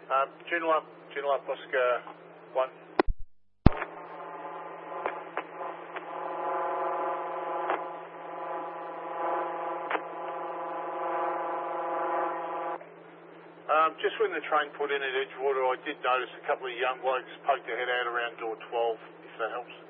Joondalup, Oscar 1. Just when the train put in at Edgewater, I did notice a couple of young blokes poked their head out around door 12, if that helps.